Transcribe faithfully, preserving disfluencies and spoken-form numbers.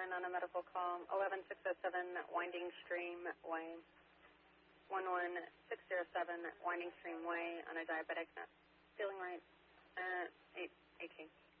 one on a medical call, eleven six oh seven Winding Stream Way, one one six oh seven Winding Stream Way on a diabetic, not feeling right, uh, eight eighteen.